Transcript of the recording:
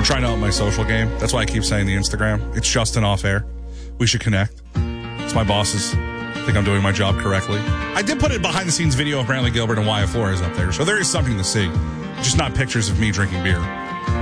I'm trying to up my social game. That's why I keep saying the Instagram. It's Justin off air. We should connect. It's my bosses. I think I'm doing my job correctly. I did put a behind-the-scenes video of Brantley Gilbert and Wyatt Flores up there, so there is something to see. Just not pictures of me drinking beer.